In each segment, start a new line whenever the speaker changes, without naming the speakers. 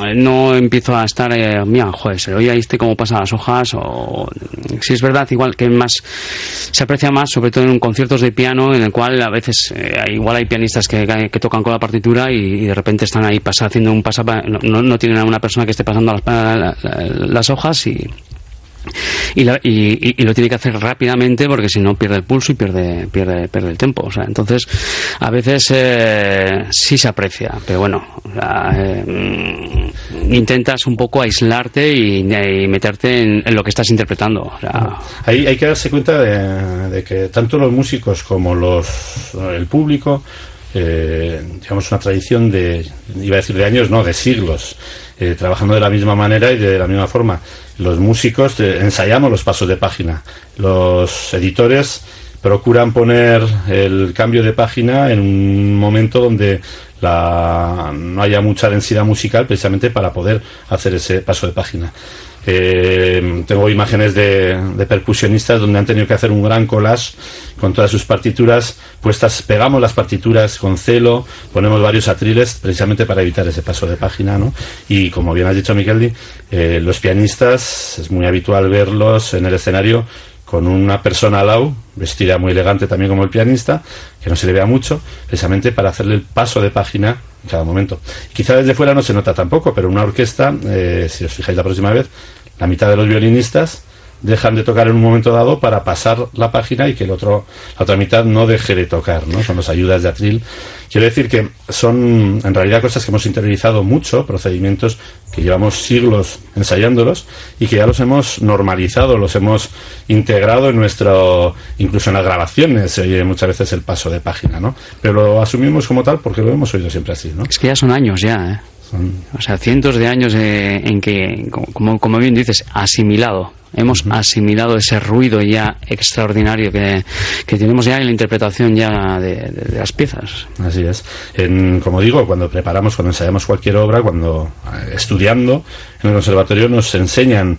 no empiezo a estar, mira, joder, se oye este cómo pasa las hojas, o si es verdad, igual que más se aprecia más, sobre todo en conciertos de piano, en el cual a veces igual hay pianistas que tocan con la partitura y de repente están ahí haciendo un no tienen a una persona que esté pasando las hojas y lo tiene que hacer rápidamente, porque si no pierde el pulso y pierde el tempo. O sea, entonces a veces sí se aprecia, pero bueno, intentas un poco aislarte y meterte en lo que estás interpretando. O sea,
hay que darse cuenta de que tanto los músicos como el público, digamos, una tradición iba a decir de años, no, de siglos, trabajando de la misma manera y de la misma forma. Los músicos ensayamos los pasos de página. Los editores procuran poner el cambio de página en un momento donde no haya mucha densidad musical, precisamente para poder hacer ese paso de página. Tengo imágenes de percusionistas donde han tenido que hacer un gran collage con todas sus partituras puestas. Pegamos las partituras con celo, ponemos varios atriles precisamente para evitar ese paso de página, ¿no? Y como bien has dicho, Miqueldi, los pianistas es muy habitual verlos en el escenario con una persona al lado, vestida muy elegante también como el pianista, que no se le vea mucho, precisamente para hacerle el paso de página en cada momento. Quizá desde fuera no se nota tampoco, pero una orquesta, si os fijáis la próxima vez, la mitad de los violinistas dejan de tocar en un momento dado para pasar la página y que la otra mitad no deje de tocar, ¿no? Son las ayudas de atril. Quiero decir que son en realidad cosas que hemos interiorizado mucho, procedimientos que llevamos siglos ensayándolos y que ya los hemos normalizado, los hemos integrado incluso en las grabaciones se oye muchas veces el paso de página, ¿no? Pero lo asumimos como tal porque lo hemos oído siempre así, ¿no?
Es que ya son años ya, ¿eh? O sea, cientos de años en que, como bien dices, hemos asimilado ese ruido ya extraordinario que tenemos ya en la interpretación ya de las piezas.
Así es. Como digo, cuando ensayamos cualquier obra, estudiando en el conservatorio nos enseñan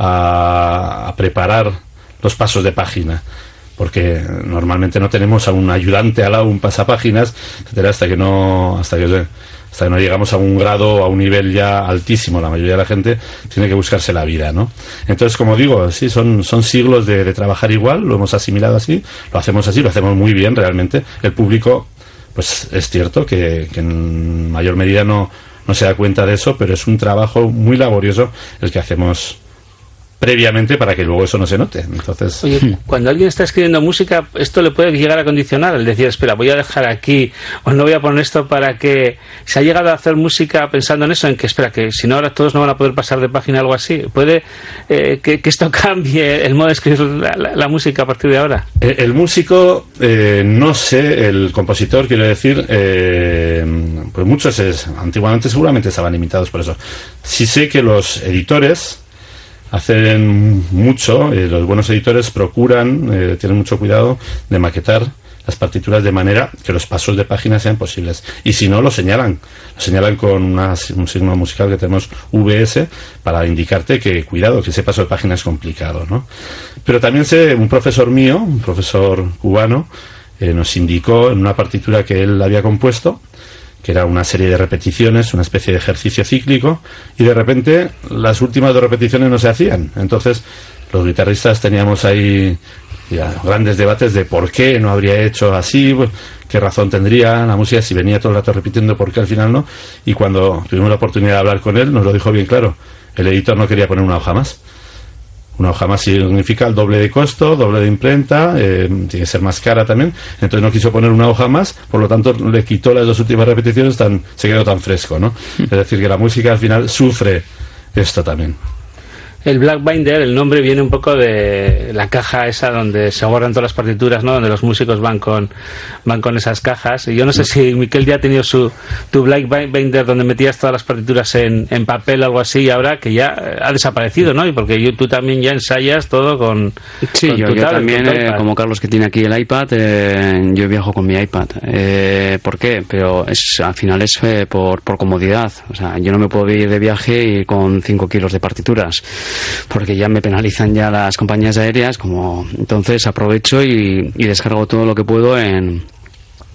a preparar los pasos de página, porque normalmente no tenemos a un ayudante al lado, un pasapáginas, etcétera, hasta que no llegamos a un grado, a un nivel ya altísimo. La mayoría de la gente tiene que buscarse la vida, ¿no? Entonces, como digo, sí, son siglos de trabajar igual, lo hemos asimilado así, lo hacemos muy bien realmente. El público, pues es cierto que en mayor medida no se da cuenta de eso, pero es un trabajo muy laborioso el que hacemos previamente para que luego eso no se note. Entonces,
oye, cuando alguien está escribiendo música, esto le puede llegar a condicionar, el decir, espera, voy a dejar aquí o no voy a poner esto, para que se ha llegado a hacer música pensando en eso, en que espera, que si no ahora todos no van a poder pasar de página, algo así. ¿Puede que esto cambie el modo de escribir la música a partir de ahora?
El músico, no sé, el compositor, quiero decir, pues muchos antiguamente seguramente estaban limitados por eso. Sí sé que los editores hacen mucho, los buenos editores procuran, tienen mucho cuidado de maquetar las partituras de manera que los pasos de página sean posibles, y si no lo señalan con un signo musical que tenemos VS para indicarte que cuidado, que ese paso de página es complicado, ¿no? Pero también sé, un profesor mío, un profesor cubano, nos indicó en una partitura que él había compuesto, que era una serie de repeticiones, una especie de ejercicio cíclico, y de repente las últimas 2 repeticiones no se hacían. Entonces los guitarristas teníamos ahí ya grandes debates de por qué no habría hecho así, qué razón tendría la música si venía todo el rato repitiendo, por qué al final no. Y cuando tuvimos la oportunidad de hablar con él, nos lo dijo bien claro: el editor no quería poner una hoja más. Una hoja más significa el doble de costo, doble de imprenta, tiene que ser más cara también. Entonces no quiso poner una hoja más, por lo tanto le quitó las 2 últimas repeticiones, se quedó tan fresco, ¿no? Es decir, que la música al final sufre esto también.
El Black Binder, el nombre viene un poco de la caja esa donde se guardan todas las partituras, ¿no? Donde los músicos van con esas cajas. Y yo no sé si Miquel ya ha tenido tu Black Binder donde metías todas las partituras en papel o algo así, y ahora que ya ha desaparecido, ¿no? Y porque tú también ya ensayas todo con...
Sí,
con
yo también, como Carlos que tiene aquí el iPad, yo viajo con mi iPad. ¿Por qué? Pero al final es por comodidad. O sea, yo no me puedo ir de viaje y con 5 kilos de partituras, porque ya me penalizan ya las compañías aéreas, entonces aprovecho y descargo todo lo que puedo en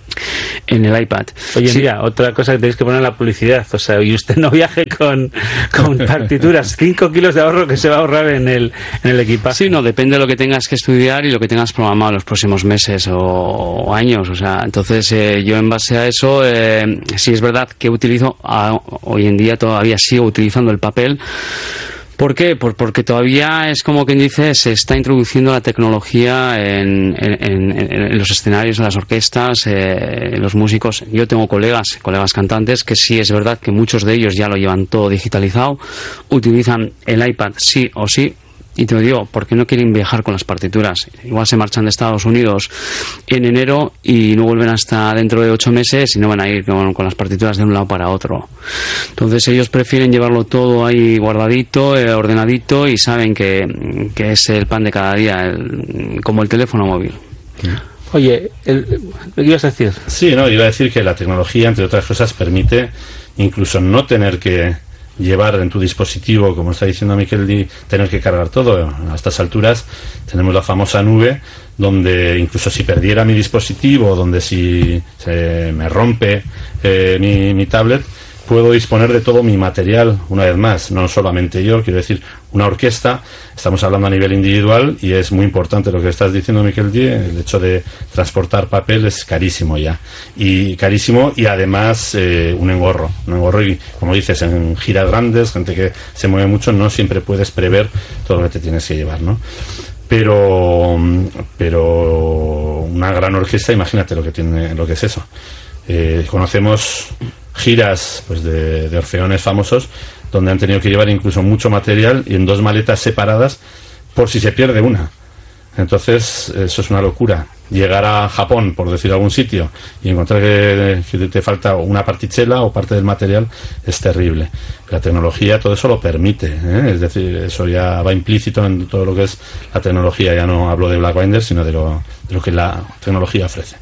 en el iPad.
Oye, sí. Mira, otra cosa que tenéis que poner en la publicidad, o sea, y usted no viaje con partituras, 5 kilos de ahorro que se va a ahorrar en el equipaje.
Sí, no, depende de lo que tengas que estudiar y lo que tengas programado los próximos meses o años, o sea, entonces yo en base a eso, sí es verdad que utilizo, hoy en día todavía sigo utilizando el papel. ¿Por qué? Porque todavía es como quien dice, se está introduciendo la tecnología en los escenarios, en las orquestas, en los músicos. Yo tengo colegas cantantes que sí es verdad que muchos de ellos ya lo llevan todo digitalizado, utilizan el iPad sí o sí. Y te lo digo, porque no quieren viajar con las partituras. Igual se marchan de Estados Unidos en enero y no vuelven hasta dentro de 8 meses y no van a ir con las partituras de un lado para otro. Entonces ellos prefieren llevarlo todo ahí guardadito, ordenadito, y saben que es el pan de cada día, como el teléfono móvil.
Oye, ¿qué ibas a decir?
Sí, no, iba a decir que la tecnología, entre otras cosas, permite incluso no tener que llevar en tu dispositivo, como está diciendo Miquel, tener que cargar todo. A estas alturas tenemos la famosa nube, donde incluso si perdiera mi dispositivo, donde si se me rompe mi tablet, puedo disponer de todo mi material, una vez más, no solamente yo, quiero decir, una orquesta, estamos hablando a nivel individual, y es muy importante lo que estás diciendo, Miquel, el hecho de transportar papel es carísimo ya, y además un engorro, y como dices, en giras grandes, gente que se mueve mucho, no siempre puedes prever todo lo que te tienes que llevar, ¿no? Pero una gran orquesta, imagínate lo que es eso. Conocemos giras pues de orfeones famosos donde han tenido que llevar incluso mucho material y en 2 maletas separadas por si se pierde una. Entonces eso es una locura. Llegar a Japón, por decir algún sitio, y encontrar que te falta una partichela o parte del material es terrible. La tecnología todo eso lo permite, ¿eh? Es decir, eso ya va implícito en todo lo que es la tecnología. Ya no hablo de Blackbinder, sino de lo que la tecnología ofrece.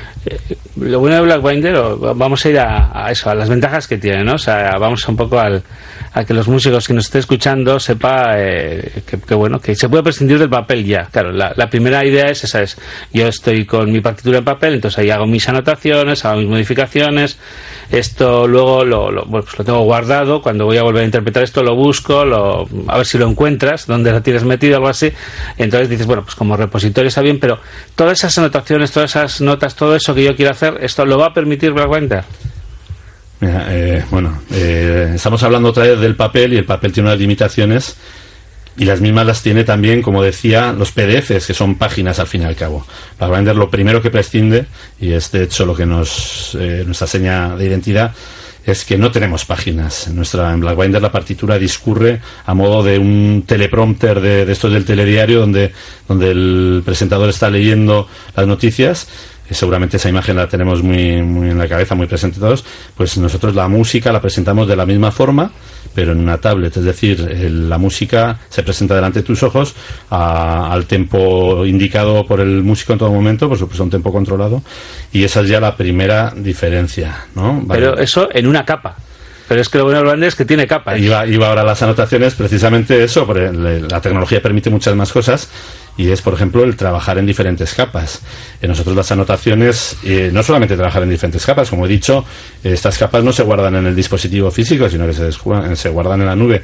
Lo bueno de Blackbinder, vamos a ir a eso, a las ventajas que tiene, ¿no? O sea, vamos un poco a que los músicos que nos estén escuchando sepa que bueno, que se puede prescindir del papel ya. Claro, la primera idea es esa, yo estoy con mi partitura en papel, entonces ahí hago mis anotaciones, hago mis modificaciones, esto luego pues lo tengo guardado, cuando voy a volver a interpretar esto lo busco, a ver si lo encuentras, donde lo tienes metido, algo así, entonces dices, bueno, pues como repositorio está bien, pero todas esas anotaciones, todas esas notas, todo eso que yo quiero hacer, ¿esto lo va a permitir Blackbinder?
Mira, estamos hablando otra vez del papel, y el papel tiene unas limitaciones, y las mismas las tiene también, como decía, los PDFs, que son páginas al fin y al cabo. Blackbinder lo primero que prescinde, y es de hecho lo que nuestra seña de identidad, es que no tenemos páginas. En Blackbinder la partitura discurre a modo de un teleprompter de estos del telediario, donde el presentador está leyendo las noticias. Seguramente esa imagen la tenemos muy, muy en la cabeza, muy presente todos. Pues nosotros la música la presentamos de la misma forma, pero en una tablet, es decir, la música se presenta delante de tus ojos al tempo indicado por el músico en todo momento, por supuesto un tempo controlado, y esa es ya la primera diferencia, ¿no? Vale.
Pero eso en una capa. Pero es que lo bueno de Blackbinder es que tiene capas.
Iba ahora a las anotaciones, precisamente eso, porque la tecnología permite muchas más cosas, y es, por ejemplo, el trabajar en diferentes capas. Nosotros las anotaciones, no solamente trabajar en diferentes capas, como he dicho, estas capas no se guardan en el dispositivo físico, sino que se guardan en la nube.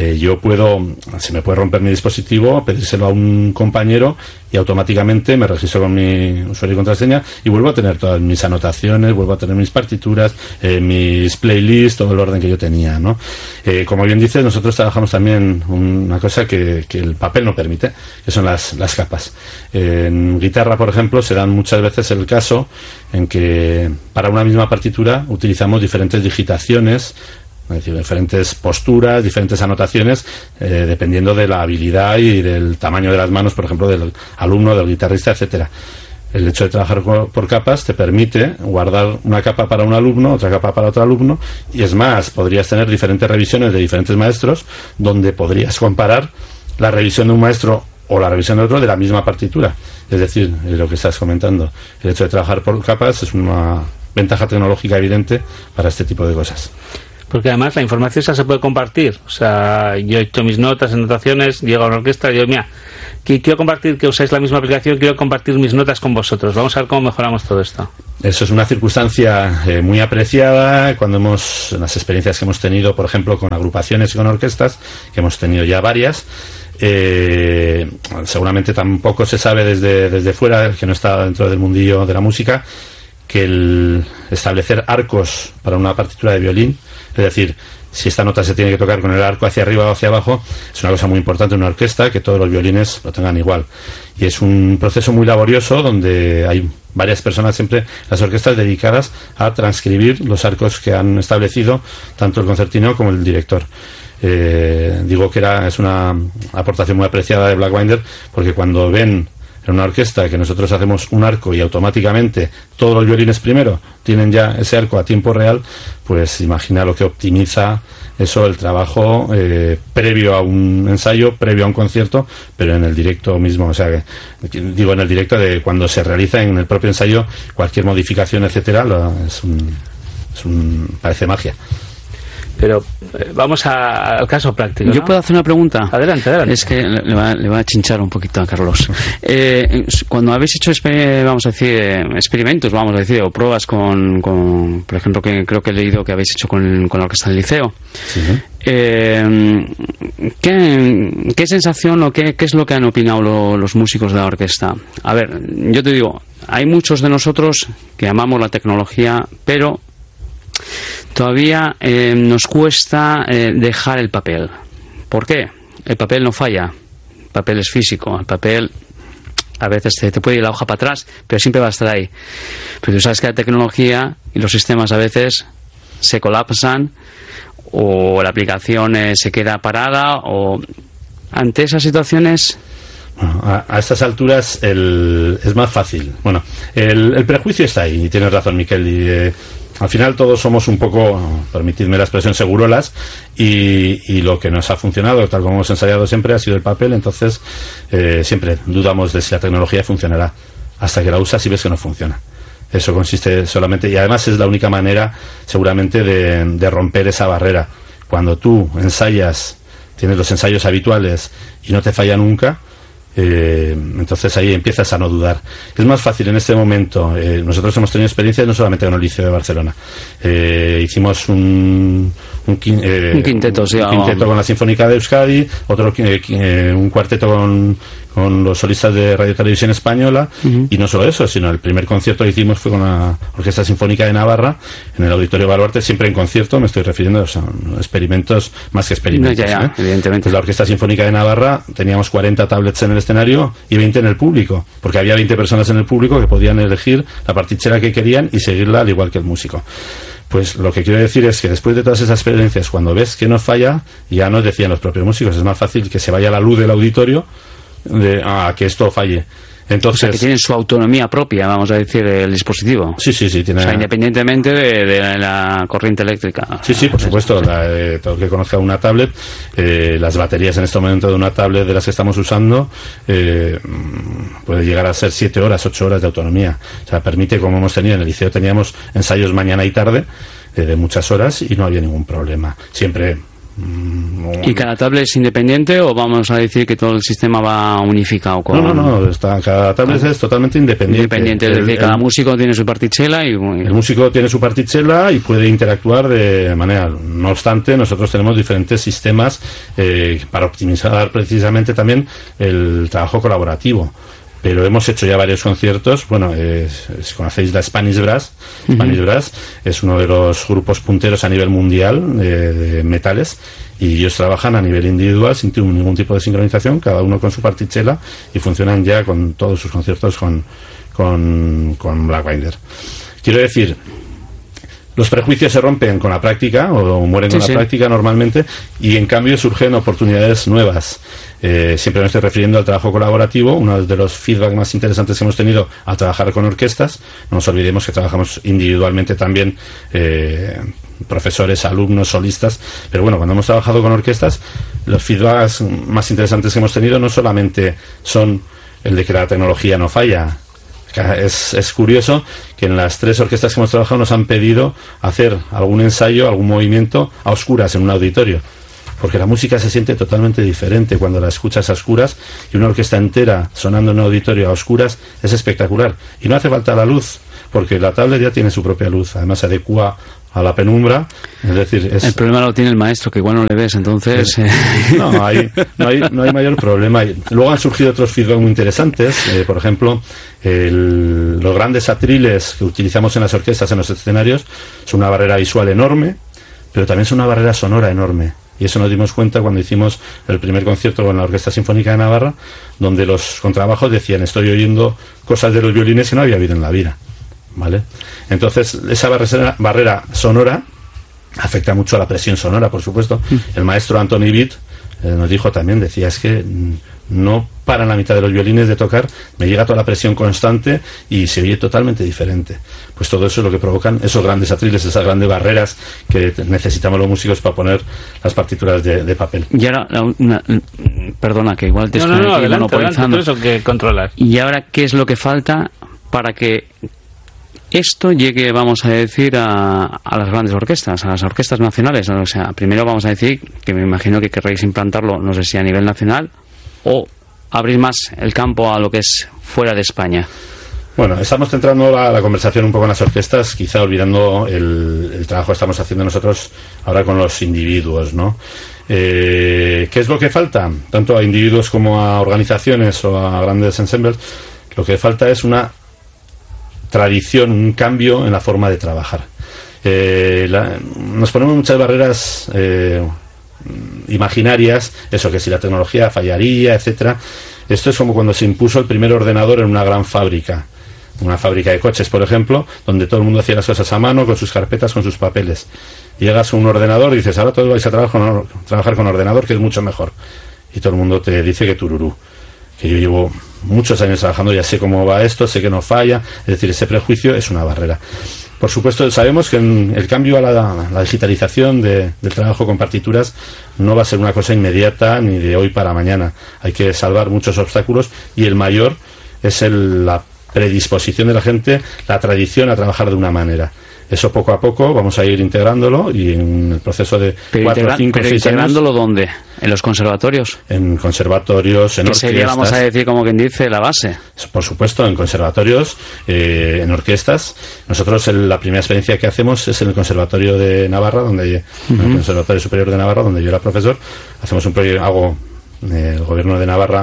Se me puede romper mi dispositivo, pedírselo a un compañero, y automáticamente me registro con mi usuario y contraseña y vuelvo a tener todas mis anotaciones, vuelvo a tener mis partituras, mis playlists, todo el orden que yo tenía, ¿no? Como bien dices, nosotros trabajamos también una cosa que el papel no permite, que son las capas. En guitarra, por ejemplo, se dan muchas veces el caso en que para una misma partitura utilizamos diferentes digitaciones, es decir, diferentes posturas, diferentes anotaciones, dependiendo de la habilidad y del tamaño de las manos, por ejemplo, del alumno, del guitarrista, etcétera. El hecho de trabajar por capas te permite guardar una capa para un alumno, otra capa para otro alumno, y es más, podrías tener diferentes revisiones de diferentes maestros, donde podrías comparar la revisión de un maestro o la revisión de otro de la misma partitura. Es decir, lo que estás comentando, el hecho de trabajar por capas es una ventaja tecnológica evidente para este tipo de cosas.
Porque además la información esa se puede compartir. O sea, yo he hecho mis notas, anotaciones, llego a una orquesta y digo, mira, quiero compartir, que usáis la misma aplicación, quiero compartir mis notas con vosotros. Vamos a ver cómo mejoramos todo esto.
Eso es una circunstancia muy apreciada cuando las experiencias que hemos tenido, por ejemplo, con agrupaciones y con orquestas, que hemos tenido ya varias. Seguramente tampoco se sabe desde fuera, el que no está dentro del mundillo de la música, que el establecer arcos para una partitura de violín, es decir, si esta nota se tiene que tocar con el arco hacia arriba o hacia abajo, es una cosa muy importante en una orquesta, que todos los violines lo tengan igual. Y es un proceso muy laborioso donde hay varias personas siempre, las orquestas, dedicadas a transcribir los arcos que han establecido tanto el concertino como el director. Digo que es una aportación muy apreciada de Blackbinder, porque cuando ven en una orquesta que nosotros hacemos un arco y automáticamente todos los violines primero tienen ya ese arco a tiempo real, pues imagina lo que optimiza eso, el trabajo previo a un ensayo, previo a un concierto, pero en el directo mismo. O sea, digo en el directo, de cuando se realiza en el propio ensayo cualquier modificación, etcétera, parece magia.
Pero vamos al caso práctico, ¿no?
¿Yo puedo hacer una pregunta?
Adelante.
Es que le va a chinchar un poquito a Carlos. Cuando habéis hecho, vamos a decir, experimentos, vamos a decir, o pruebas con por ejemplo, que creo que he leído que habéis hecho con la orquesta del liceo. Sí. ¿Qué sensación o qué es lo que han opinado los músicos de la orquesta? A ver, yo te digo, hay muchos de nosotros que amamos la tecnología, pero todavía nos cuesta dejar el papel. ¿Por qué? El papel no falla, el papel es físico, el papel a veces te puede ir la hoja para atrás, pero siempre va a estar ahí. Pero tú sabes que la tecnología y los sistemas a veces se colapsan, o la aplicación se queda parada, o ante esas situaciones.
Bueno, a estas alturas es más fácil. Bueno, el prejuicio está ahí, y tienes razón, Miquel, y al final todos somos un poco, permitidme la expresión, segurolas, y lo que nos ha funcionado, tal como hemos ensayado siempre, ha sido el papel. Entonces siempre dudamos de si la tecnología funcionará hasta que la usas y ves que no funciona. Eso consiste solamente, y además es la única manera seguramente de romper esa barrera. Cuando tú ensayas, tienes los ensayos habituales y no te falla nunca, entonces ahí empiezas a no dudar. Es más fácil en este momento. Nosotros hemos tenido experiencias no solamente con el Liceo de Barcelona. Hicimos un quinteto con la Sinfónica de Euskadi, otro un cuarteto con los solistas de Radio Televisión Española, y no solo eso, sino el primer concierto que hicimos fue con la Orquesta Sinfónica de Navarra en el Auditorio Baluarte, siempre en concierto, me estoy refiriendo, son experimentos más que experimentos.
Ya, evidentemente.
Pues la Orquesta Sinfónica de Navarra, teníamos 40 tablets en el escenario y 20 en el público, porque había 20 personas en el público que podían elegir la partichera que querían y seguirla al igual que el músico. Pues lo que quiero decir es que después de todas esas experiencias, cuando ves que no falla, ya nos decían los propios músicos, es más fácil que se vaya la luz del auditorio a que esto falle. Entonces,
o sea, que tienen su autonomía propia, vamos a decir, el dispositivo.
Sí, tiene.
O sea, independientemente de la corriente eléctrica.
Sí, por supuesto. Todo el que conozca una tablet, las baterías en este momento de una tablet de las que estamos usando puede llegar a ser 7 horas, 8 horas de autonomía. O sea, permite, como hemos tenido en el liceo, teníamos ensayos mañana y tarde de muchas horas y no había ningún problema. Siempre.
¿Y cada tablet es independiente o vamos a decir que todo el sistema va unificado?
No, cada tablet es totalmente independiente.
Es decir, cada músico tiene su partichela y
el músico tiene su partichela y puede interactuar de manera. No obstante, nosotros tenemos diferentes sistemas para optimizar precisamente también el trabajo colaborativo. Pero hemos hecho ya varios conciertos. Bueno, si conocéis la Spanish Brass, Spanish Brass es uno de los grupos punteros a nivel mundial de metales, y ellos trabajan a nivel individual sin ningún tipo de sincronización, cada uno con su partichela, y funcionan ya con todos sus conciertos con Blackbinder. Quiero decir, los prejuicios se rompen con la práctica, o mueren con la práctica normalmente, y en cambio surgen oportunidades nuevas. Siempre me estoy refiriendo al trabajo colaborativo. Uno de los feedback más interesantes que hemos tenido al trabajar con orquestas, no nos olvidemos que trabajamos individualmente también, profesores, alumnos, solistas, pero bueno, cuando hemos trabajado con orquestas, los feedbacks más interesantes que hemos tenido no solamente son el de que la tecnología no falla, Es curioso que en las 3 orquestas que hemos trabajado nos han pedido hacer algún ensayo, algún movimiento a oscuras en un auditorio, porque la música se siente totalmente diferente cuando la escuchas a oscuras, y una orquesta entera sonando en un auditorio a oscuras es espectacular. Y no hace falta la luz, porque la tablet ya tiene su propia luz, además se adecua a la penumbra, es decir...
El problema lo tiene el maestro, que igual no le ves, entonces...
No hay mayor problema. Luego han surgido otros feedback muy interesantes, por ejemplo, los grandes atriles que utilizamos en las orquestas, en los escenarios, son una barrera visual enorme, pero también son una barrera sonora enorme. Y eso nos dimos cuenta cuando hicimos el primer concierto con la Orquesta Sinfónica de Navarra, donde los contrabajos decían: estoy oyendo cosas de los violines que no había oído en la vida. ¿Vale? Entonces, esa barrera sonora afecta mucho a la presión sonora, por supuesto. El maestro Anthony Witt nos dijo también, decía, es que no paran la mitad de los violines de tocar, me llega toda la presión constante y se oye totalmente diferente. Pues todo eso es lo que provocan esos grandes atriles, esas grandes barreras que necesitamos los músicos para poner las partituras de papel.
Y ahora, perdona, que igual te estoy
monopolizando. Adelante, eso que controlar.
Y ahora, ¿qué es lo que falta para que esto llegue, vamos a decir, a las grandes orquestas, a las orquestas nacionales? O sea, primero vamos a decir que me imagino que querréis implantarlo, no sé si a nivel nacional, o abrir más el campo a lo que es fuera de España.
Bueno, estamos centrando la conversación un poco en las orquestas, quizá olvidando el trabajo que estamos haciendo nosotros ahora con los individuos, ¿no? ¿Qué es lo que falta? Tanto a individuos como a organizaciones o a grandes ensembles, lo que falta es una tradición, un cambio en la forma de trabajar. Nos ponemos muchas barreras imaginarias, eso, que si la tecnología fallaría, etcétera. Esto es como cuando se impuso el primer ordenador en una gran fábrica, una fábrica de coches, por ejemplo, donde todo el mundo hacía las cosas a mano, con sus carpetas, con sus papeles. Llegas a un ordenador y dices: ahora todos vais a trabajar con ordenador, que es mucho mejor. Y todo el mundo te dice que tururú. Que yo llevo muchos años trabajando, ya sé cómo va esto, sé que no falla. Es decir, ese prejuicio es una barrera. Por supuesto, sabemos que el cambio a la digitalización del trabajo con partituras no va a ser una cosa inmediata ni de hoy para mañana. Hay que salvar muchos obstáculos, y el mayor es la predisposición de la gente, la tradición a trabajar de una manera. Eso poco a poco vamos a ir integrándolo, y en el proceso de 4, 5, 6 años...
¿Integrándolo dónde? ¿En los conservatorios?
En conservatorios, en orquestas.
Que sería, vamos a decir, como quien dice, la base.
Por supuesto, en conservatorios, en orquestas. Nosotros la primera experiencia que hacemos es en el Conservatorio de Navarra, en el Conservatorio Superior de Navarra, donde yo era profesor. Hacemos un proyecto, el gobierno de Navarra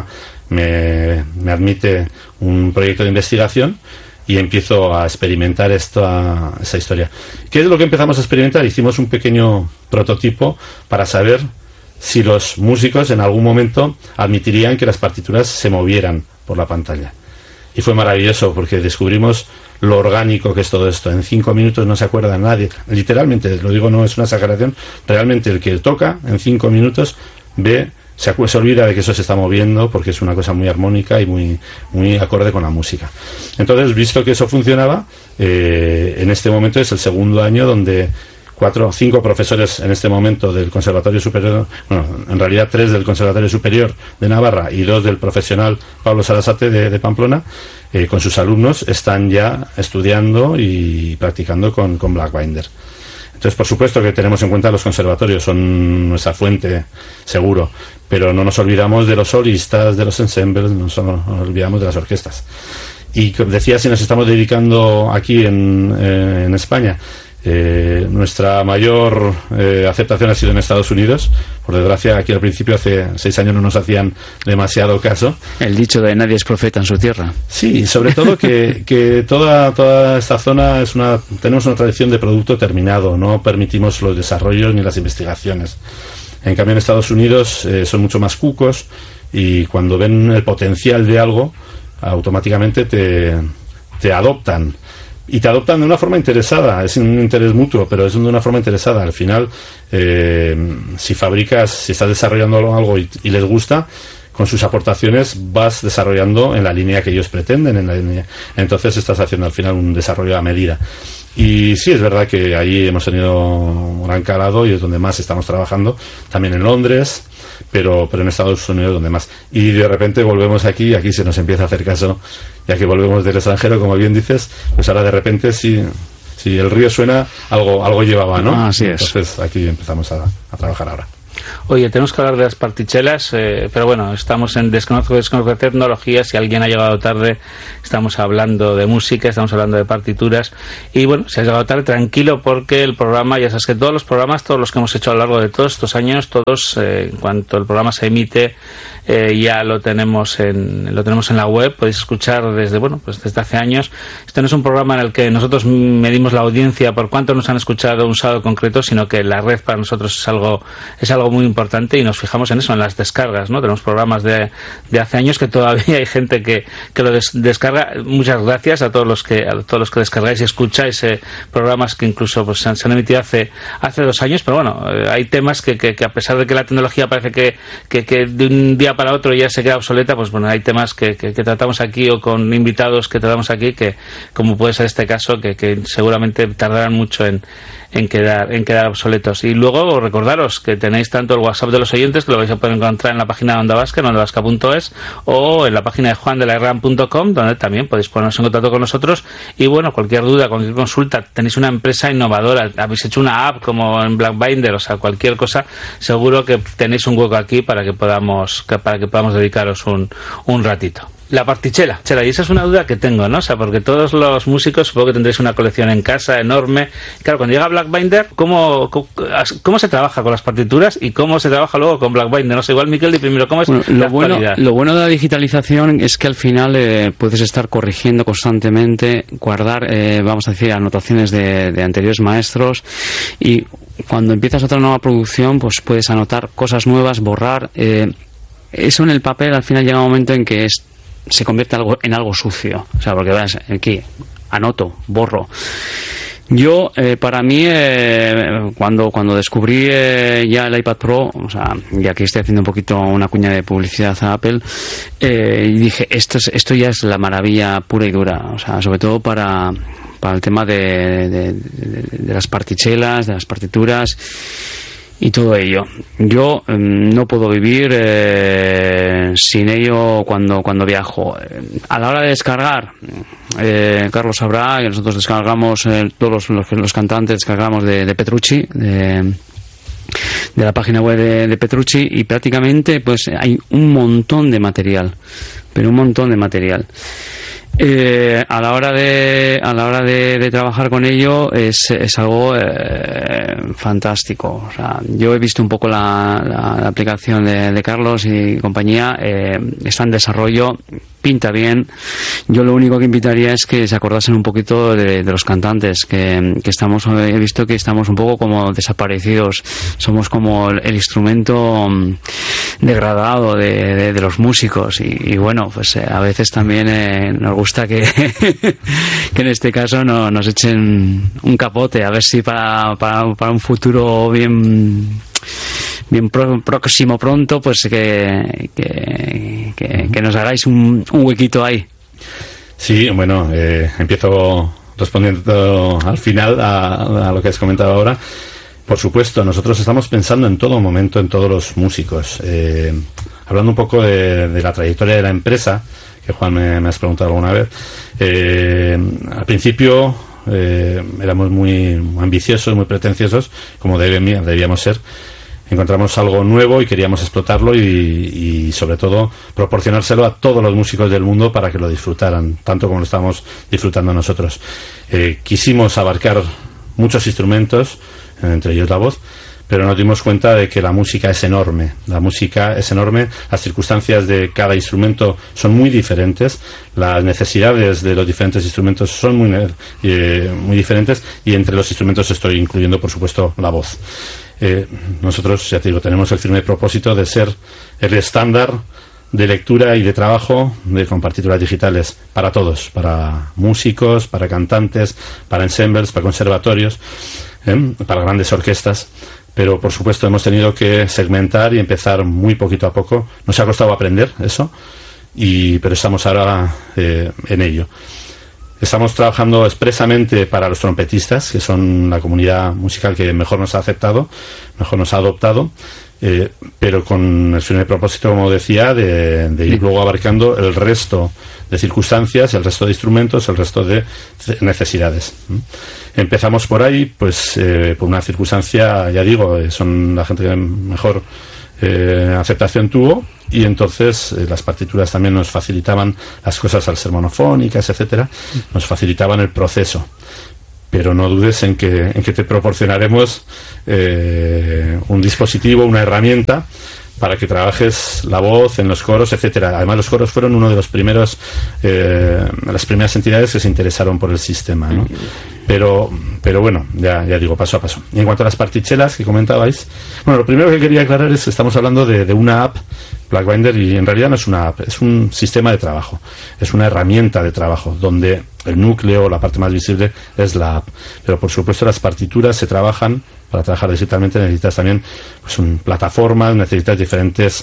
me admite un proyecto de investigación, y empiezo a experimentar esa historia. ¿Qué es lo que empezamos a experimentar? Hicimos un pequeño prototipo para saber si los músicos en algún momento admitirían que las partituras se movieran por la pantalla. Y fue maravilloso, porque descubrimos lo orgánico que es todo esto. En 5 minutos no se acuerda nadie. Literalmente, lo digo, no es una exageración. Realmente el que toca en 5 minutos ve... Se olvida de que eso se está moviendo, porque es una cosa muy armónica y muy acorde con la música. Entonces, visto que eso funcionaba, en este momento es el segundo año donde 4 o 5 profesores en este momento del Conservatorio Superior, bueno, en realidad 3 del Conservatorio Superior de Navarra y 2 del profesional Pablo Sarasate de Pamplona, con sus alumnos están ya estudiando y practicando con Blackbinder. Entonces, por supuesto que tenemos en cuenta los conservatorios, son nuestra fuente, seguro, pero no nos olvidamos de los solistas, de los ensembles, no nos olvidamos de las orquestas. Y decía, si nos estamos dedicando aquí en España, nuestra mayor aceptación ha sido en Estados Unidos. Por desgracia, aquí al principio, hace 6 años, no nos hacían demasiado caso.
El dicho de nadie es profeta en su tierra.
Sí, sobre todo que toda esta zona tenemos una tradición de producto terminado, no permitimos los desarrollos ni las investigaciones. En cambio, en Estados Unidos son mucho más cucos, y cuando ven el potencial de algo, automáticamente te adoptan. Y te adoptan de una forma interesada, es un interés mutuo, pero es de una forma interesada. Al final, si estás desarrollando algo y les gusta, con sus aportaciones vas desarrollando en la línea que ellos pretenden, entonces estás haciendo al final un desarrollo a medida. Y sí, es verdad que ahí hemos tenido un gran calado y es donde más estamos trabajando, también en Londres, pero en Estados Unidos donde más. Y de repente volvemos aquí se nos empieza a hacer caso, ya que volvemos del extranjero, como bien dices, pues ahora de repente si el río suena, algo llevaba, ¿no?
Así es.
Entonces aquí empezamos a trabajar ahora.
Oye, tenemos que hablar de las partichelas, pero bueno, estamos en Desconozco Tecnología. Si alguien ha llegado tarde, estamos hablando de música, estamos hablando de partituras. Y bueno, si has llegado tarde, tranquilo, porque el programa, ya sabes que todos los programas, todos los que hemos hecho a lo largo de todos estos años, todos, en cuanto el programa se emite, ya lo tenemos en la web. Podéis escuchar desde hace años. Este no es un programa en el que nosotros medimos la audiencia por cuánto nos han escuchado un sábado concreto, sino que la red para nosotros es algo muy importante y nos fijamos en eso, en las descargas, ¿no? Tenemos programas de hace años que todavía hay gente que lo descarga. Muchas gracias a todos los que descargáis y escucháis programas que incluso pues se han emitido hace 2 años, pero bueno, hay temas que a pesar de que la tecnología parece que de un día para otro ya se queda obsoleta, pues bueno, hay temas que tratamos aquí o con invitados que tratamos aquí que, como puede ser este caso, que seguramente tardarán mucho en quedar obsoletos. Y luego recordaros que tenéis tanto el WhatsApp de los oyentes, que lo vais a poder encontrar en la página de Onda Vasca, en ondavasca.es, o en la página de juandelarran.com, donde también podéis poneros en contacto con nosotros. Y bueno, cualquier duda, cualquier consulta, tenéis una empresa innovadora, habéis hecho una app como en Black Binder, o sea, cualquier cosa, seguro que tenéis un hueco aquí para que podamos dedicaros un ratito. La partichela, y esa es una duda que tengo, ¿no? O sea, porque todos los músicos supongo que tendréis una colección en casa enorme. Claro, cuando llega Black Binder, ¿cómo se trabaja con las partituras y cómo se trabaja luego con Black Binder? No sé, igual Miquel, primero, ¿cómo es la actualidad?
Lo bueno de la digitalización es que al final puedes estar corrigiendo constantemente, guardar, vamos a decir, anotaciones de anteriores maestros, y cuando empiezas otra nueva producción, pues puedes anotar cosas nuevas, borrar. Eso en el papel al final llega un momento en que se convierte en algo sucio, o sea, porque veas aquí anoto, borro. Yo para mí cuando descubrí ya el iPad Pro, o sea, y aquí estoy haciendo un poquito una cuña de publicidad a Apple, y dije esto ya es la maravilla pura y dura, o sea, sobre todo para el tema de las partichelas, de las partituras y todo ello. Yo no puedo vivir sin ello cuando viajo. A la hora de descargar, Carlos sabrá que nosotros descargamos, todos los cantantes descargamos de Petrucci, de la página web de Petrucci, y prácticamente pues hay un montón de material, pero un montón de material. A la hora de trabajar con ello es algo fantástico. O sea, yo he visto un poco la aplicación de Carlos y compañía, está en desarrollo, pinta bien. Yo lo único que invitaría es que se acordasen un poquito de los cantantes, que he visto que estamos un poco como desaparecidos, somos como el instrumento degradado de los músicos, y bueno, pues a veces también nos gusta que en este caso nos echen un capote, a ver si para un futuro bien próximo, pronto, pues que nos hagáis un huequito ahí.
Sí, bueno, empiezo respondiendo al final a lo que has comentado ahora. Por supuesto, nosotros estamos pensando en todo momento en todos los músicos. Hablando un poco de la trayectoria de la empresa, que Juan me has preguntado alguna vez, al principio éramos muy ambiciosos, muy pretenciosos, como debíamos ser. Encontramos algo nuevo y queríamos explotarlo y sobre todo proporcionárselo a todos los músicos del mundo para que lo disfrutaran, tanto como lo estamos disfrutando nosotros. Quisimos abarcar muchos instrumentos, entre ellos la voz, pero nos dimos cuenta de que la música es enorme. Las circunstancias de cada instrumento son muy diferentes, las necesidades de los diferentes instrumentos son muy diferentes, y entre los instrumentos estoy incluyendo, por supuesto, la voz. Nosotros, ya te digo, tenemos el firme propósito de ser el estándar de lectura y de trabajo con partituras digitales para todos, para músicos, para cantantes, para ensembles, para conservatorios, para grandes orquestas, Pero por supuesto hemos tenido que segmentar y empezar muy poquito a poco. Nos ha costado aprender eso, pero estamos ahora en ello. Estamos trabajando expresamente para los trompetistas, que son la comunidad musical que mejor nos ha aceptado, mejor nos ha adoptado, pero con el firme propósito, como decía, de ir luego abarcando el resto de circunstancias, el resto de instrumentos, el resto de necesidades. Empezamos por ahí, pues por una circunstancia, ya digo, son la gente que mejor aceptación tuvo, y entonces las partituras también nos facilitaban las cosas al ser monofónicas, etcétera, nos facilitaban el proceso. Pero no dudes en que te proporcionaremos un dispositivo, una herramienta para que trabajes la voz en los coros, etcétera. Además, los coros fueron uno de los primeros, las primeras entidades que se interesaron por el sistema, ¿no? Pero bueno, ya digo, paso a paso. Y en cuanto a las partichelas que comentabais, bueno, lo primero que quería aclarar es que estamos hablando de una app, Blackbinder, y en realidad no es una app, es un sistema de trabajo, es una herramienta de trabajo, donde el núcleo, la parte más visible, es la app. Pero por supuesto las partituras se trabajan. Para trabajar digitalmente necesitas también pues plataformas, necesitas diferentes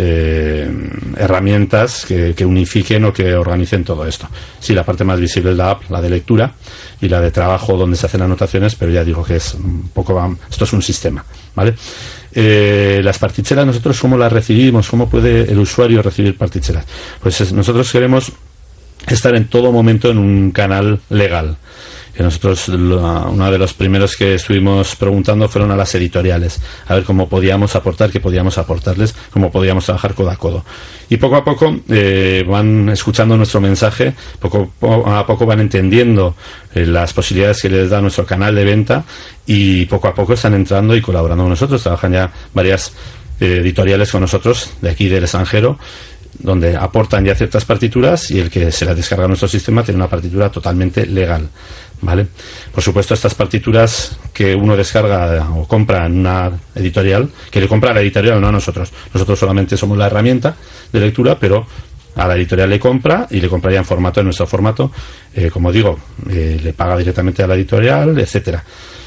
herramientas que unifiquen o que organicen todo esto. Sí, la parte más visible es la app, la de lectura, y la de trabajo donde se hacen anotaciones, pero ya digo que es un poco, esto es un sistema, ¿vale? Las partichelas, nosotros ¿cómo las recibimos? ¿Cómo puede el usuario recibir partichelas? Pues nosotros queremos estar en todo momento en un canal legal. Que nosotros, uno de los primeros que estuvimos preguntando fueron a las editoriales, a ver cómo podíamos aportar, qué podíamos aportarles, cómo podíamos trabajar codo a codo. Y poco a poco van escuchando nuestro mensaje, poco a poco van entendiendo las posibilidades que les da nuestro canal de venta, y poco a poco están entrando y colaborando con nosotros. Trabajan ya varias editoriales con nosotros, de aquí del extranjero, donde aportan ya ciertas partituras, y el que se las descarga a nuestro sistema tiene una partitura totalmente legal, ¿vale? Por supuesto, estas partituras que uno descarga o compra en una editorial, que le compra a la editorial, no a nosotros. Nosotros solamente somos la herramienta de lectura, pero a la editorial le compra, y le compraría en formato, en nuestro formato, como digo, le paga directamente a la editorial, etcétera.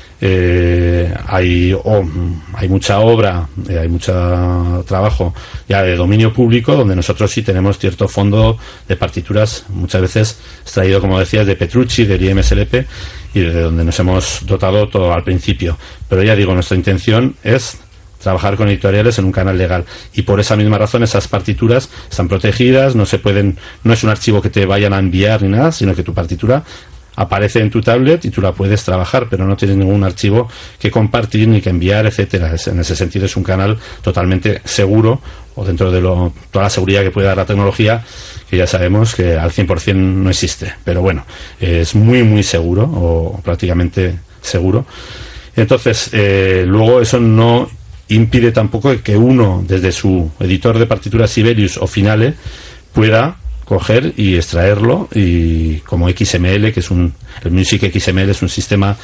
Hay mucha obra, hay mucho trabajo ya de dominio público, donde nosotros sí tenemos cierto fondo de partituras, muchas veces extraído, como decías, de Petrucci, del IMSLP, y de donde nos hemos dotado todo al principio. Pero ya digo, nuestra intención es trabajar con editoriales en un canal legal, y por esa misma razón esas partituras están protegidas, no es un archivo que te vayan a enviar ni nada, sino que tu partitura aparece en tu tablet y tú la puedes trabajar, pero no tienes ningún archivo que compartir ni que enviar, etcétera. En ese sentido es un canal totalmente seguro, o dentro de toda la seguridad que puede dar la tecnología, que ya sabemos que al 100% no existe, pero bueno, es muy muy seguro, o prácticamente seguro. Entonces, luego eso no impide tampoco que uno, desde su editor de partituras Sibelius o Finale, pueda coger y extraerlo, y como XML, que es el Music XML es un sistema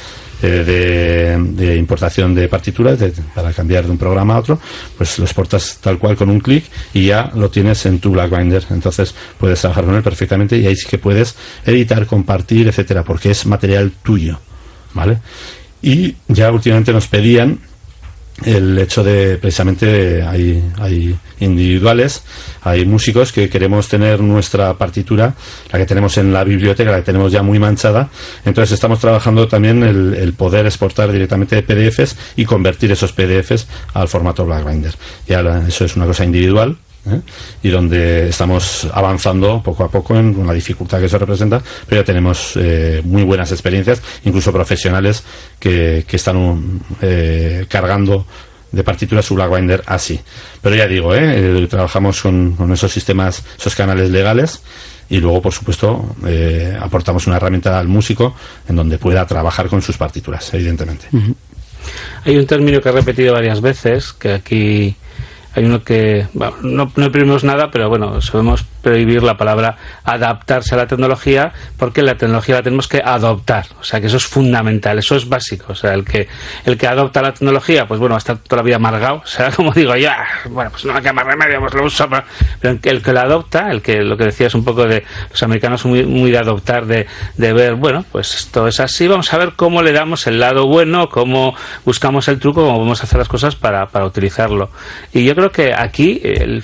de importación de partituras para cambiar de un programa a otro, pues lo exportas tal cual con un clic y ya lo tienes en tu Blackbinder. Entonces puedes trabajar con él perfectamente, y ahí sí que puedes editar, compartir, etcétera, porque es material tuyo, ¿vale? Y ya últimamente nos pedían el hecho de, precisamente, hay individuales, hay músicos que queremos tener nuestra partitura, la que tenemos en la biblioteca, la que tenemos ya muy manchada. Entonces estamos trabajando también el poder exportar directamente PDFs y convertir esos PDFs al formato Blackbinder. Ya eso es una cosa individual, y donde estamos avanzando poco a poco con la dificultad que eso representa, pero ya tenemos muy buenas experiencias, incluso profesionales que están cargando de partituras su Blackbinder así. Pero ya digo, trabajamos con esos sistemas, esos canales legales, y luego, por supuesto, aportamos una herramienta al músico en donde pueda trabajar con sus partituras, evidentemente.
Uh-huh. Hay un término que he repetido varias veces, que aquí hay uno que, bueno, no imprimimos nada, pero bueno, solemos prohibir la palabra adaptarse a la tecnología, porque la tecnología la tenemos que adoptar. O sea, que eso es fundamental, eso es básico. O sea, el que adopta la tecnología, pues bueno, va a estar toda la vida amargado. O sea, como digo, ya, bueno, pues no me queda más remedio, pues lo uso. Pero el que la adopta, lo que decías un poco de los americanos muy de adoptar, de ver, bueno, pues esto es así, vamos a ver cómo le damos el lado bueno, cómo buscamos el truco, cómo vamos a hacer las cosas para utilizarlo. Y yo creo que aquí el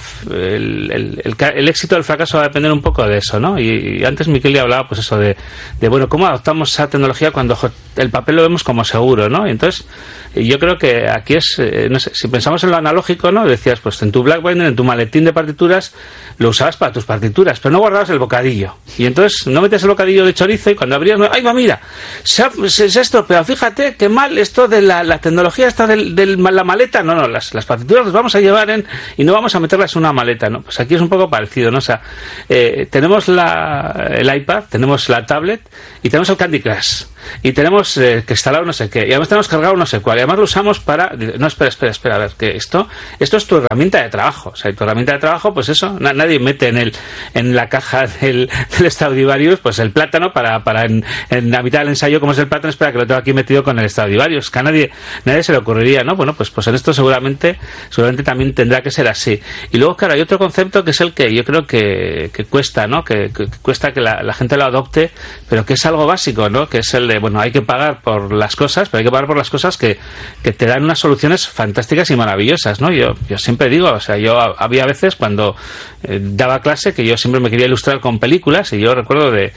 éxito del fracaso va a depender un poco de eso, ¿no? Y antes Miquel ya hablaba, pues eso de bueno, cómo adoptamos esa tecnología cuando el papel lo vemos como seguro, ¿no? Y entonces yo creo que aquí es, no sé, si pensamos en lo analógico, ¿no? Decías, pues en tu BlackBinder, en tu maletín de partituras, lo usabas para tus partituras, pero no guardabas el bocadillo. Y entonces no metías el bocadillo de chorizo y cuando abrías, ¡ay, va, mira! Se ha estropeado, fíjate qué mal esto de la tecnología esta de la maleta. No, las partituras las vamos a llevar y no vamos a meterlas en una maleta, ¿no? Pues aquí es un poco parecido, ¿no? O sea, tenemos el iPad, tenemos la tablet y tenemos el Candy Crush. Y tenemos que instalar no sé qué, y además tenemos cargado no sé cuál, y además lo usamos para... No, espera, a ver, que esto es tu herramienta de trabajo. O sea, tu herramienta de trabajo, pues eso, nadie mete en la caja del Stradivarius, pues el plátano para en la mitad del ensayo, como es el plátano, espera que lo tengo aquí metido con el Stradivarius, que a nadie se le ocurriría, ¿no? Bueno, pues en esto seguramente también tendrá que ser así. Y luego, claro, hay otro concepto que es el que yo creo que cuesta, ¿no? Que cuesta que la gente lo adopte, pero que es algo básico, ¿no? Que es el de, bueno, hay que pagar por las cosas, pero hay que pagar por las cosas que te dan unas soluciones fantásticas y maravillosas, ¿no? Yo siempre digo, o sea, yo había veces cuando daba clase que yo siempre me quería ilustrar con películas, y yo recuerdo de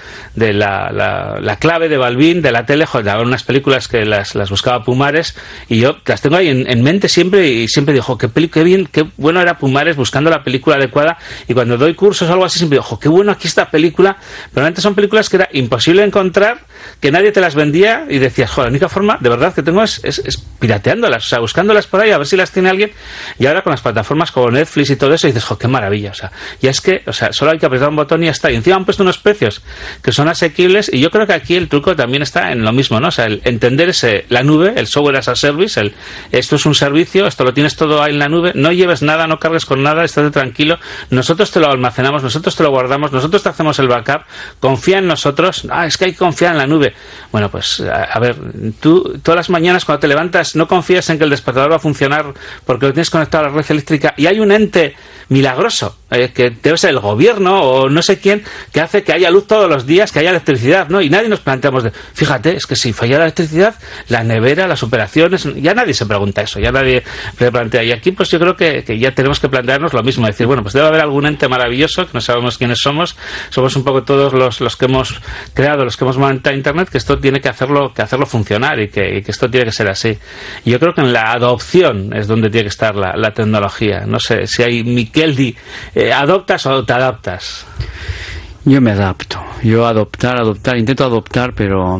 la clave de Balbín, de la tele, joder, daban unas películas que las buscaba Pumares, y yo las tengo ahí en mente siempre, y siempre digo, qué bien, qué bueno era Pumares buscando la película adecuada, y cuando doy cursos o algo así siempre digo, qué bueno aquí esta película, pero antes son películas que era imposible encontrar, que nadie te las vendía, y decías, joder, la única forma de verdad que tengo es pirateándolas, o sea, buscándolas por ahí a ver si las tiene alguien, y ahora con las plataformas como Netflix y todo eso dices, joder, qué maravilla, o sea, ya es que, o sea, solo hay que apretar un botón y ya está, y encima han puesto unos precios que son asequibles, y yo creo que aquí el truco también está en lo mismo, ¿no? O sea, el entender la nube, el software as a service, esto es un servicio, esto lo tienes todo ahí en la nube, no lleves nada, no cargues con nada, estate tranquilo, nosotros te lo almacenamos, nosotros te lo guardamos, nosotros te hacemos el backup, confía en nosotros, es que hay que confiar en la nube. Bueno, pues a ver, tú todas las mañanas cuando te levantas no confías en que el despertador va a funcionar porque lo tienes conectado a la red eléctrica y hay un ente milagroso, que debe ser el gobierno o no sé quién, que hace que haya luz todos los días, que haya electricidad, ¿no? Y nadie nos planteamos fíjate, es que si falla la electricidad, la nevera, las operaciones, ya nadie se pregunta eso, ya nadie se plantea. Y aquí pues yo creo que ya tenemos que plantearnos lo mismo, decir, bueno, pues debe haber algún ente maravilloso, que no sabemos quiénes somos un poco todos los que hemos creado, los que hemos montado Internet, que esto tiene que hacerlo funcionar y que esto tiene que ser así. Y yo creo que en la adopción es donde tiene que estar la tecnología. No sé si hay Miquel ¿adoptas o te adaptas?
Yo me adapto. Yo intento adoptar, pero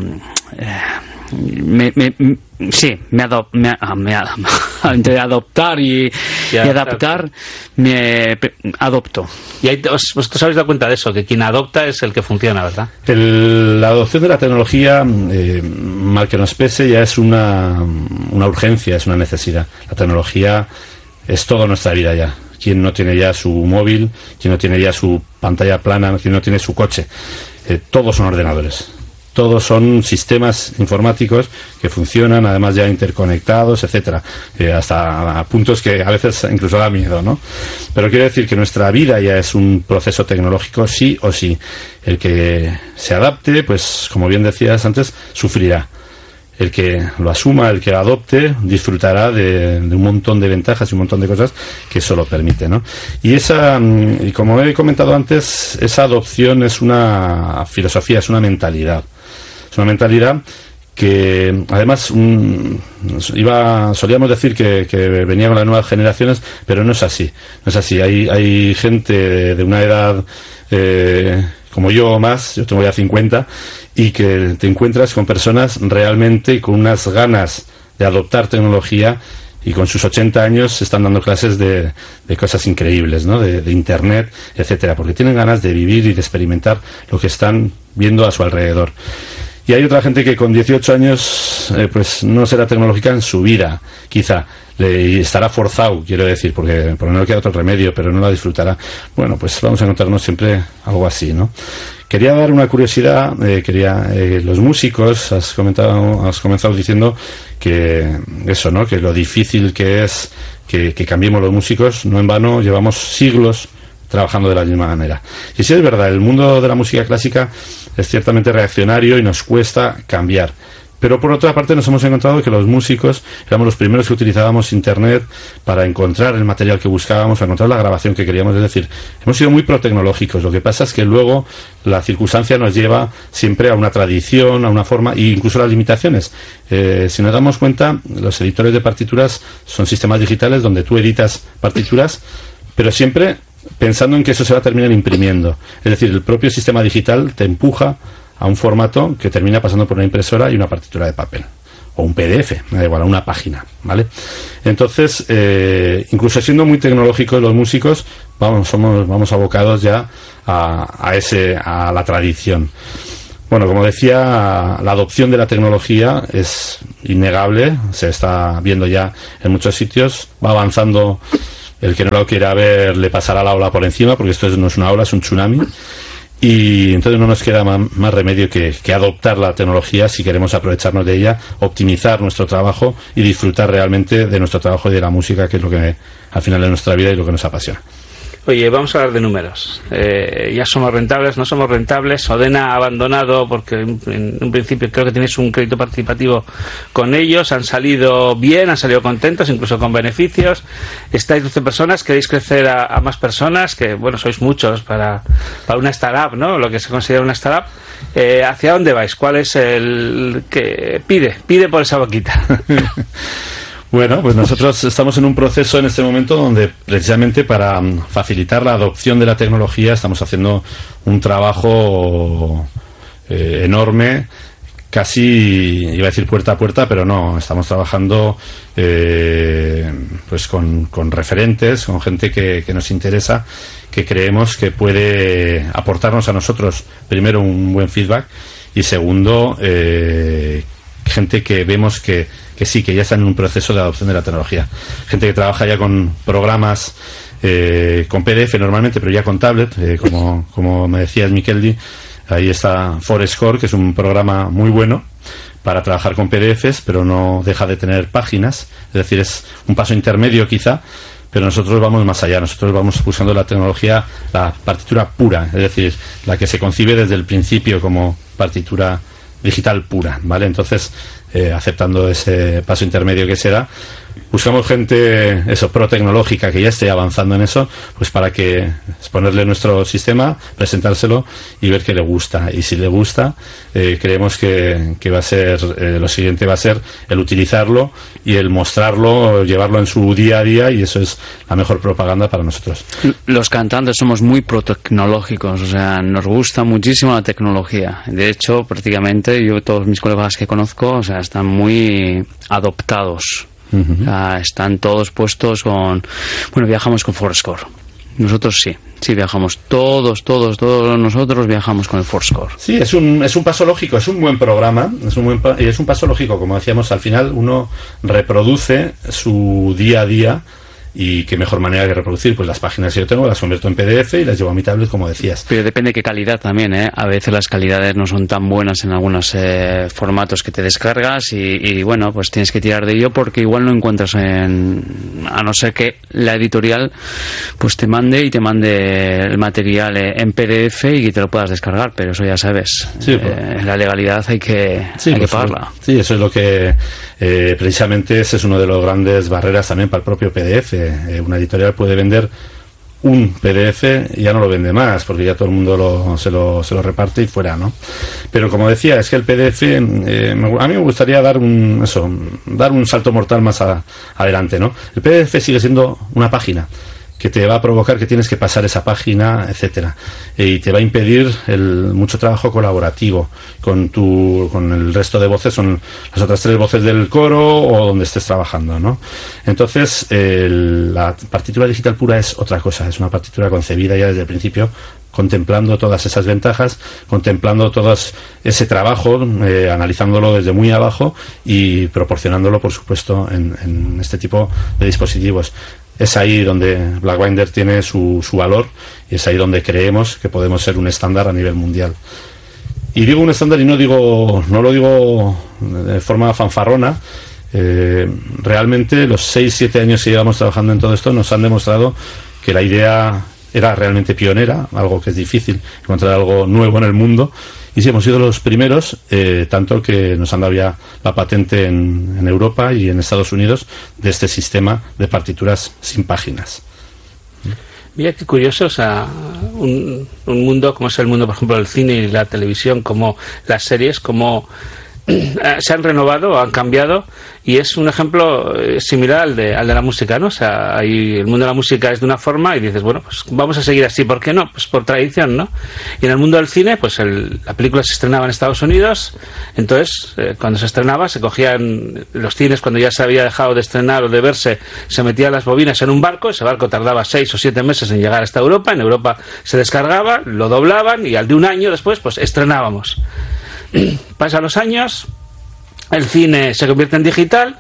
entre adoptar y adaptar, me adopto.
Y ahí vosotros habéis dado cuenta de eso, que quien adopta es el que funciona, ¿verdad?
La adopción de la tecnología, mal que nos pese, ya es una urgencia, es una necesidad. La tecnología es toda nuestra vida ya. Quien no tiene ya su móvil, quien no tiene ya su pantalla plana, quien no tiene su coche, todos son ordenadores. Todos son sistemas informáticos que funcionan, además ya interconectados, etcétera, hasta a puntos que a veces incluso da miedo, ¿no? Pero quiero decir que nuestra vida ya es un proceso tecnológico, sí o sí. El que se adapte, pues como bien decías antes, sufrirá. El que lo asuma, el que lo adopte, disfrutará de un montón de ventajas y un montón de cosas que eso lo permite, ¿no? Y como he comentado antes, esa adopción es una filosofía, es una mentalidad. Es una mentalidad que además solíamos decir que venía con las nuevas generaciones, pero no es así. No es así. Hay gente de una edad como yo o más, yo tengo ya 50, y que te encuentras con personas realmente con unas ganas de adoptar tecnología, y con sus 80 años están dando clases de cosas increíbles, ¿no? De internet, etcétera, porque tienen ganas de vivir y de experimentar lo que están viendo a su alrededor. Y hay otra gente que con 18 años pues no será tecnológica en su vida, quizá. y estará forzado, quiero decir, porque no le queda otro remedio, pero no la disfrutará. Bueno, pues vamos a encontrarnos siempre algo así, ¿no? Quería dar una curiosidad, los músicos, has comenzado diciendo que eso, ¿no? Que lo difícil que es que cambiemos los músicos, no en vano llevamos siglos trabajando de la misma manera. Y sí es verdad, el mundo de la música clásica es ciertamente reaccionario y nos cuesta cambiar. Pero por otra parte nos hemos encontrado que los músicos éramos los primeros que utilizábamos Internet para encontrar el material que buscábamos, para encontrar la grabación que queríamos. Es decir, hemos sido muy protecnológicos. Lo que pasa es que luego la circunstancia nos lleva siempre a una tradición, a una forma, e incluso las limitaciones. Si nos damos cuenta, los editores de partituras son sistemas digitales donde tú editas partituras, pero siempre pensando en que eso se va a terminar imprimiendo. Es decir, el propio sistema digital te empuja a un formato que termina pasando por una impresora y una partitura de papel, o un PDF, me da igual, a una página, ¿vale? Entonces, incluso siendo muy tecnológicos los músicos, vamos abocados ya a la tradición. Bueno, como decía, la adopción de la tecnología es innegable, se está viendo ya en muchos sitios, va avanzando. El que no lo quiera ver le pasará la ola por encima, porque esto no es una ola, es un tsunami. Y entonces no nos queda más remedio que adoptar la tecnología si queremos aprovecharnos de ella, optimizar nuestro trabajo y disfrutar realmente de nuestro trabajo y de la música, que es lo que al final de nuestra vida y lo que nos apasiona.
Oye, vamos a hablar de números. Ya somos rentables, no somos rentables. Odena ha abandonado porque en un principio creo que tenéis un crédito participativo con ellos. Han salido bien, han salido contentos, incluso con beneficios. Estáis 12 personas, queréis crecer a más personas, que bueno, sois muchos para una startup, ¿no? Lo que se considera una startup. ¿Hacia dónde vais? ¿Cuál es el que pide por esa boquita?
Bueno, pues nosotros estamos en un proceso en este momento donde precisamente para facilitar la adopción de la tecnología estamos haciendo un trabajo enorme, casi iba a decir puerta a puerta, pero no, estamos trabajando pues con referentes, con gente que nos interesa, que creemos que puede aportarnos a nosotros, primero, un buen feedback y segundo, gente que vemos que sí, que ya está en un proceso de adopción de la tecnología. Gente que trabaja ya con programas con PDF normalmente, pero ya con tablet, como me decías, Miqueldi, ahí está Forescore, que es un programa muy bueno para trabajar con PDFs, pero no deja de tener páginas, es decir, es un paso intermedio quizá, pero nosotros vamos más allá, nosotros vamos buscando la tecnología, la partitura pura, es decir, la que se concibe desde el principio como partitura digital pura, ¿vale? Entonces, aceptando ese paso intermedio que se da, buscamos gente pro tecnológica que ya esté avanzando en eso, pues para que exponerle nuestro sistema, presentárselo y ver que le gusta. Y si le gusta, creemos que va a ser lo siguiente va a ser el utilizarlo y el mostrarlo, llevarlo en su día a día, y eso es la mejor propaganda para nosotros.
Los cantantes somos muy pro-tecnológicos, o sea, nos gusta muchísimo la tecnología. De hecho, prácticamente yo, todos mis colegas que conozco, o sea, están muy adoptados. O sea, están todos puestos viajamos con Forescore. Nosotros sí viajamos, todos nosotros viajamos con el Forescore.
Sí, es un paso lógico, es un buen programa, y es un paso lógico, como decíamos, al final uno reproduce su día a día. Y qué mejor manera que reproducir, pues las páginas que yo tengo las convierto en PDF y las llevo a mi tablet, como decías.
Pero depende de qué calidad también, ¿eh? A veces las calidades no son tan buenas en algunos formatos que te descargas y bueno, pues tienes que tirar de ello porque igual no encuentras a no ser que la editorial pues te mande el material en PDF y que te lo puedas descargar, pero eso ya sabes, sí, la legalidad hay que pagarla.
Sí, eso es lo que precisamente ese es uno de los grandes barreras también para el propio PDF. Una editorial puede vender un PDF y ya no lo vende más porque ya todo el mundo se lo reparte y fuera, ¿no? Pero como decía, es que el PDF a mí me gustaría dar un salto mortal más adelante, ¿no? El PDF sigue siendo una página que te va a provocar que tienes que pasar esa página, etcétera, y te va a impedir mucho trabajo colaborativo con el resto de voces, son las otras 3 voces del coro o donde estés trabajando, ¿no? Entonces la partitura digital pura es otra cosa, es una partitura concebida ya desde el principio, contemplando todas esas ventajas, contemplando todo ese trabajo, analizándolo desde muy abajo y proporcionándolo, por supuesto, en este tipo de dispositivos. Es ahí donde Blackbinder tiene su valor, y es ahí donde creemos que podemos ser un estándar a nivel mundial. Y digo un estándar y no lo digo de forma fanfarrona. Realmente los 6-7 años que llevamos trabajando en todo esto nos han demostrado que la idea era realmente pionera, algo que es difícil encontrar algo nuevo en el mundo, y sí, hemos sido los primeros, tanto que nos han dado ya la patente en Europa y en Estados Unidos de este sistema de partituras sin páginas.
Mira qué curioso, o sea, un mundo como es el mundo, por ejemplo, del cine y la televisión, como las series, como se han renovado, han cambiado, y es un ejemplo similar al de la música, ¿no? O sea, ahí el mundo de la música es de una forma y dices, bueno, pues vamos a seguir así, ¿por qué no? Pues por tradición, ¿no? Y en el mundo del cine, pues la película se estrenaba en Estados Unidos, entonces cuando se estrenaba se cogían los cines, cuando ya se había dejado de estrenar o de verse, se metían las bobinas en un barco, ese barco tardaba 6 o 7 meses en llegar hasta Europa, en Europa se descargaba, lo doblaban y al de un año después pues estrenábamos. Pasan los años, el cine se convierte en digital,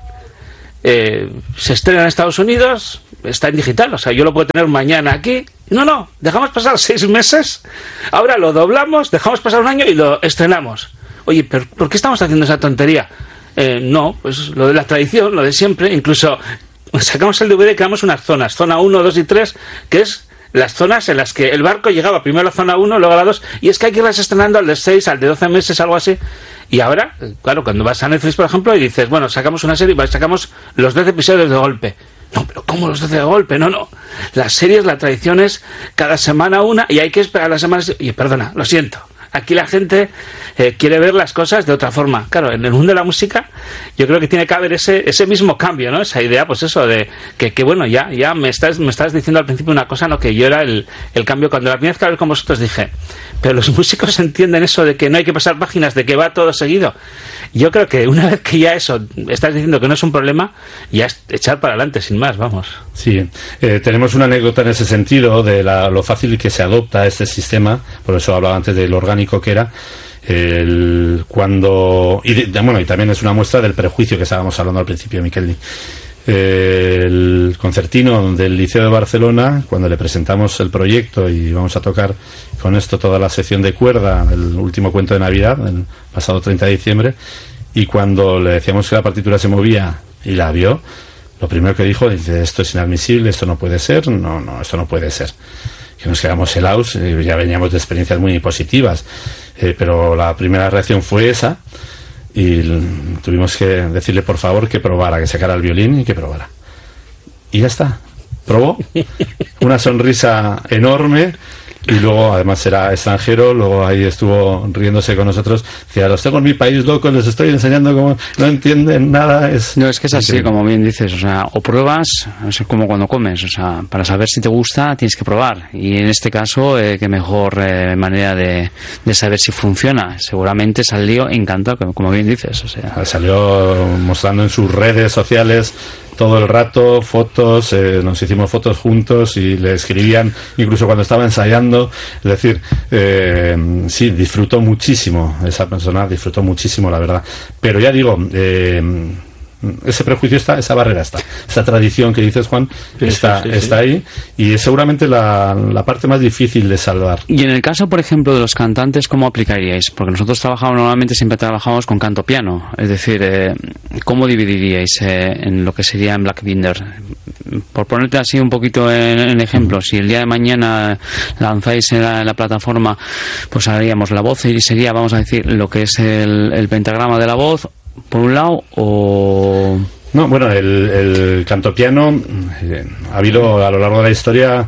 se estrena en Estados Unidos, está en digital, o sea, yo lo puedo tener mañana aquí. No, dejamos pasar 6 meses, ahora lo doblamos, dejamos pasar un año y lo estrenamos. Oye, ¿pero por qué estamos haciendo esa tontería? No, pues lo de la tradición, lo de siempre, incluso sacamos el DVD y creamos unas zonas, zona 1, 2 y 3, que es las zonas en las que el barco llegaba primero a la zona 1, luego a la 2, y es que hay que irlas estrenando al de 6, al de 12 meses, algo así. Y ahora, claro, cuando vas a Netflix, por ejemplo, y dices, bueno, sacamos una serie y sacamos los 12 episodios de golpe. No, pero ¿cómo los 12 de golpe? No. Las series, la tradición es cada semana una, y hay que esperar las semanas. Y perdona, lo siento. Aquí la gente quiere ver las cosas de otra forma. Claro, en el mundo de la música yo creo que tiene que haber ese mismo cambio, ¿no? Esa idea, pues eso, de que bueno, ya me estás diciendo al principio una cosa, ¿no? Que yo era el cambio. Cuando la primera vez que hablé con vosotros dije, pero los músicos entienden eso de que no hay que pasar páginas, de que va todo seguido. Yo creo que una vez que ya eso, estás diciendo que no es un problema, ya es echar para adelante, sin más, vamos.
Sí, tenemos una anécdota en ese sentido de lo fácil que se adopta este sistema, por eso hablaba antes del orgánico que era, y también es una muestra del prejuicio que estábamos hablando al principio, Miquel. El concertino del Liceo de Barcelona, cuando le presentamos el proyecto y vamos a tocar con esto toda la sección de cuerda, el último cuento de Navidad, el pasado 30 de diciembre, y cuando le decíamos que la partitura se movía y la vio, lo primero que dijo, dice, esto es inadmisible, esto no puede ser, no, esto no puede ser. Que nos quedamos helados, ya veníamos de experiencias muy positivas, pero la primera reacción fue esa, y tuvimos que decirle por favor que probara, que sacara el violín y que probara. Y ya está, probó, una sonrisa enorme, y luego además era extranjero, luego ahí estuvo riéndose con nosotros, decía, los tengo en mi país loco, les estoy enseñando cómo no entienden nada.
No, es que es así, como bien dices, o sea, o pruebas, es como cuando comes, o sea, para saber si te gusta tienes que probar, y en este caso qué mejor manera de saber si funciona. Seguramente salió encantado, como bien dices, o sea,
salió mostrando en sus redes sociales todo el rato fotos, nos hicimos fotos juntos y le escribían incluso cuando estaba ensayando, es decir, sí, disfrutó muchísimo, esa persona disfrutó muchísimo, la verdad, pero ya digo, ese prejuicio está, esa barrera está, esa tradición que dices, Juan, está ahí, y es seguramente la parte más difícil de salvar.
Y en el caso, por ejemplo, de los cantantes, ¿cómo aplicaríais? Porque nosotros normalmente siempre trabajamos con canto piano, es decir, ¿cómo dividiríais en lo que sería en Blackbinder? Por ponerte así un poquito en ejemplo, si el día de mañana lanzáis en la plataforma, pues haríamos la voz y sería, vamos a decir, lo que es el pentagrama de la voz, por un lado, o...
No, bueno, el canto piano ha habido a lo largo de la historia,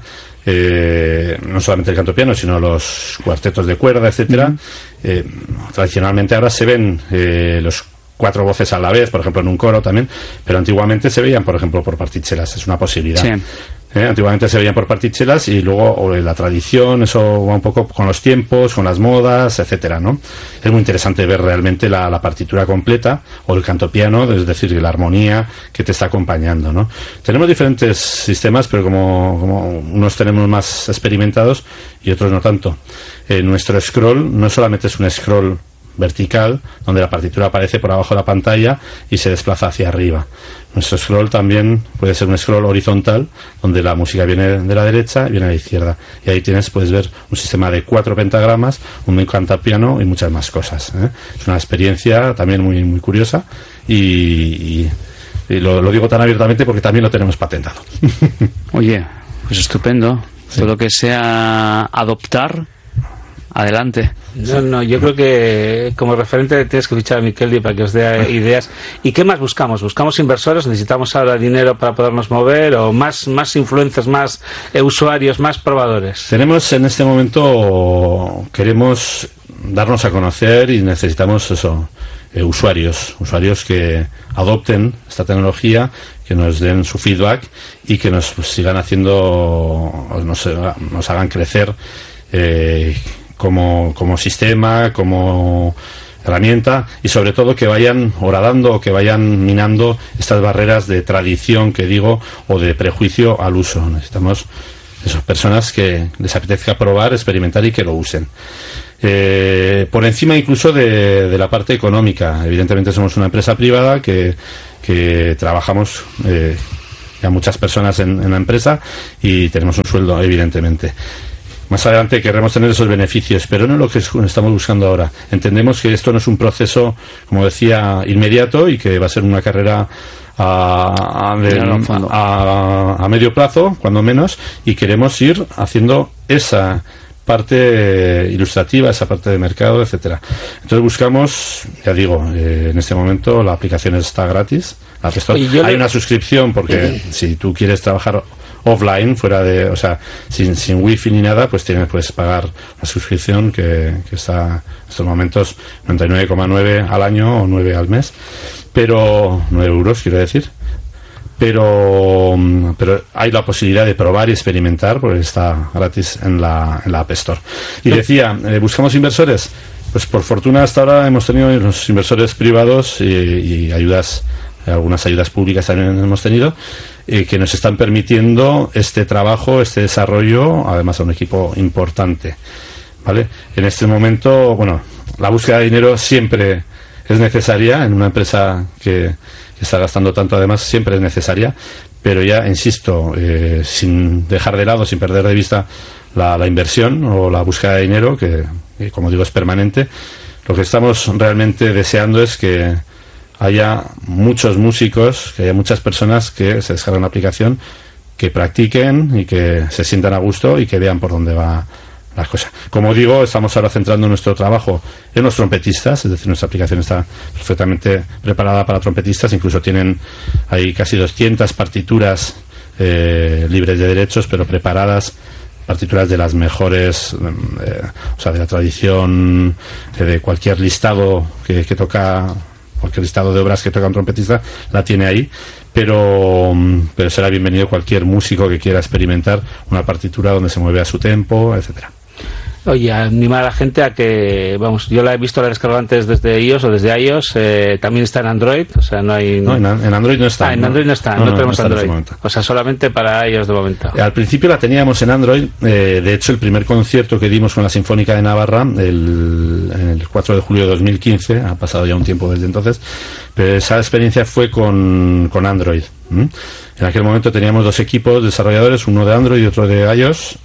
no solamente el canto piano, sino los cuartetos de cuerda, etcétera. Tradicionalmente ahora se ven los 4 voces a la vez, por ejemplo en un coro también, pero antiguamente se veían, por ejemplo, por partichelas, es una posibilidad. Sí. Antiguamente se veían por partichelas y luego la tradición, eso va un poco con los tiempos, con las modas, etcétera, ¿no? Es muy interesante ver realmente la partitura completa o el cantopiano, es decir, la armonía que te está acompañando, ¿no? Tenemos diferentes sistemas, pero como unos tenemos más experimentados y otros no tanto. Nuestro scroll no solamente es un scroll vertical, donde la partitura aparece por abajo de la pantalla y se desplaza hacia arriba. Nuestro scroll también puede ser un scroll horizontal, donde la música viene de la derecha y viene a la izquierda. Y ahí puedes ver un sistema de 4 pentagramas, un cantapiano y muchas más cosas, ¿eh? Es una experiencia también muy, muy curiosa y lo digo tan abiertamente porque también lo tenemos patentado.
Oye, pues estupendo. Sí. Todo lo que sea adoptar, adelante.
No, yo creo que como referente tienes que fichar a Miquel para que os dé ideas. ¿Y qué más buscamos? ¿Buscamos inversores? ¿Necesitamos ahora dinero para podernos mover? ¿O más influencers, más usuarios, más probadores?
Tenemos en este momento, queremos darnos a conocer y necesitamos eso, usuarios que adopten esta tecnología, que nos den su feedback y que nos sigan haciendo, nos hagan crecer como sistema, como herramienta, y sobre todo que vayan horadando o que vayan minando estas barreras de tradición que digo o de prejuicio al uso. Necesitamos esas personas que les apetezca probar, experimentar y que lo usen. Por encima incluso de la parte económica. Evidentemente somos una empresa privada que trabajamos ya muchas personas en la empresa y tenemos un sueldo, evidentemente. Más adelante querremos tener esos beneficios, pero no es lo que estamos buscando ahora. Entendemos que esto no es un proceso, como decía, inmediato y que va a ser una carrera a medio plazo, cuando menos, y queremos ir haciendo esa parte ilustrativa, esa parte de mercado, etcétera. Entonces buscamos, ya digo, en este momento la aplicación está gratis. Hay una suscripción porque si tú quieres trabajar offline, fuera de, o sea, sin wifi ni nada, pues puedes pagar la suscripción que está en estos momentos 99,9 al año o 9 al mes, pero 9 euros quiero decir. Pero hay la posibilidad de probar y experimentar porque está gratis en la App Store. Y decía, ¿buscamos inversores? Pues por fortuna hasta ahora hemos tenido los inversores privados y algunas ayudas públicas también hemos tenido, que nos están permitiendo este trabajo, este desarrollo, además a un equipo importante, ¿vale? En este momento, bueno, la búsqueda de dinero siempre es necesaria en una empresa que está gastando tanto, además siempre es necesaria, pero ya insisto, sin dejar de lado, sin perder de vista la inversión o la búsqueda de dinero, que como digo es permanente. Lo que estamos realmente deseando es que haya muchos músicos, que haya muchas personas que se descarguen la aplicación, que practiquen y que se sientan a gusto y que vean por dónde va las cosas. Como digo, estamos ahora centrando nuestro trabajo en los trompetistas, es decir, nuestra aplicación está perfectamente preparada para trompetistas, incluso tienen ahí casi 200 partituras libres de derechos, pero preparadas, partituras de las mejores, o sea, de la tradición, de cualquier listado que toca, cualquier listado de obras que toca un trompetista, la tiene ahí. Pero será bienvenido cualquier músico que quiera experimentar una partitura donde se mueve a su tempo, etcétera.
Oye, animar a la gente a que, vamos, yo la he visto, la descargado antes desde iOS o desde iOS, también está en Android, o sea, no hay...
No, en Android no está.
En Android no está, no tenemos Android. O sea, solamente para iOS de momento.
Al principio la teníamos en Android, de hecho el primer concierto que dimos con la Sinfónica de Navarra, el 4 de julio de 2015, ha pasado ya un tiempo desde entonces, pero esa experiencia fue con Android. En aquel momento teníamos 2 equipos desarrolladores, uno de Android y otro de iOS,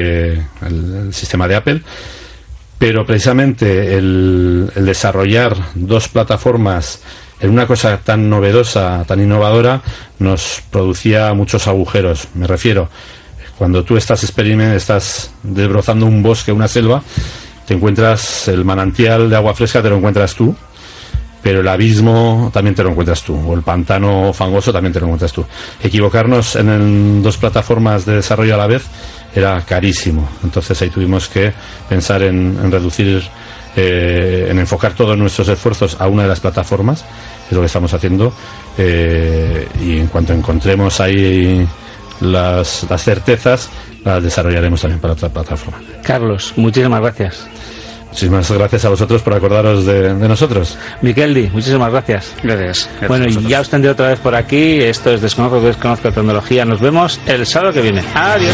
el sistema de Apple, pero precisamente el desarrollar 2 plataformas en una cosa tan novedosa, tan innovadora, nos producía muchos agujeros. Me refiero, cuando tú estás desbrozando un bosque, una selva, te encuentras el manantial de agua fresca, te lo encuentras tú, pero el abismo también te lo encuentras tú, o el pantano fangoso también te lo encuentras tú. Equivocarnos en 2 plataformas de desarrollo a la vez era carísimo, entonces ahí tuvimos que pensar en reducir, en enfocar todos nuestros esfuerzos a una de las plataformas, es lo que estamos haciendo, y en cuanto encontremos ahí las certezas las desarrollaremos también para otra plataforma.
Carlos, muchísimas gracias.
Muchísimas gracias a vosotros por acordaros de nosotros.
Miqueldi, muchísimas gracias.
Gracias.
Bueno, y ya os tendré otra vez por aquí. Esto es Desconozco Tecnología. Nos vemos el sábado que viene. Adiós.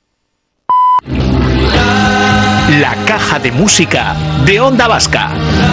La caja de música de Onda Vasca.